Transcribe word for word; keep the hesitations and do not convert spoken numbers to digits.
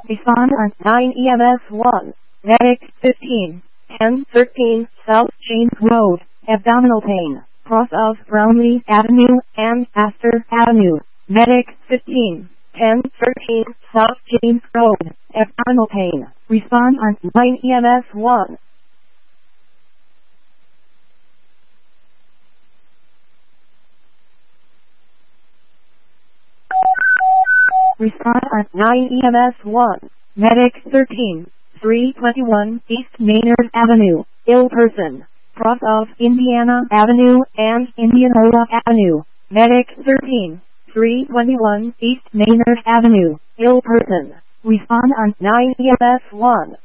Respond on nine E M S one. Medic fifteen, ten thirteen South James Road, abdominal pain, cross of Brownlee Avenue and Astor Avenue. Medic fifteen, ten thirteen South James Road, abdominal pain. Respond on nine E M S one. Respond on nine E M S one. Medic thirteen, three twenty-one East Maynard Avenue, ill person, cross of Indiana Avenue and Indianola Avenue. Medic thirteen, three twenty-one East Maynard Avenue, ill person. Respond on nine E M S one.